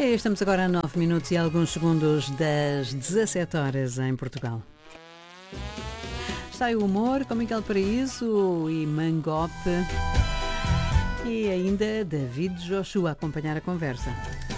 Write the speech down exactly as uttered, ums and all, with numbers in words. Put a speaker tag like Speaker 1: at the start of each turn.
Speaker 1: E estamos agora a nove minutos e alguns segundos das dezassete horas em Portugal. Está aí o humor com Miguel Paraíso e Mangope. E ainda David Joshua a acompanhar a conversa.